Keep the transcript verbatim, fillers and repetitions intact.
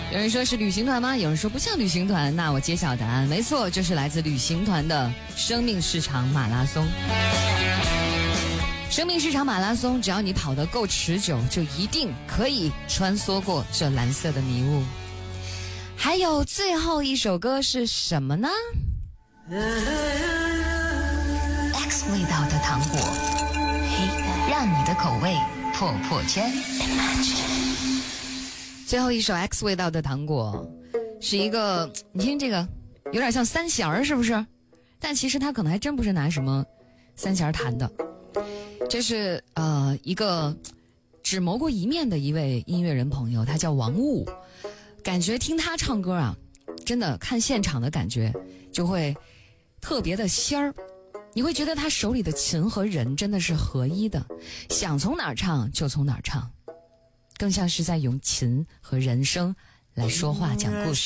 有人说是旅行团吗？有人说不像旅行团，那我揭晓答案，没错，这是来自旅行团的生命市场马拉松。生命市场马拉松，只要你跑得够持久，就一定可以穿梭过这蓝色的迷雾。还有最后一首歌是什么呢？ X 味道的糖果，让你的口味破破圈。最后一首 X 味道的糖果是一个，你听这个有点像三弦儿，是不是？但其实它可能还真不是拿什么三弦弹的。这是呃一个只谋过一面的一位音乐人朋友，他叫王悟。感觉听他唱歌啊，真的看现场的感觉就会特别的仙儿。你会觉得他手里的琴和人真的是合一的，想从哪儿唱就从哪儿唱，更像是在用琴和人声来说话讲故事。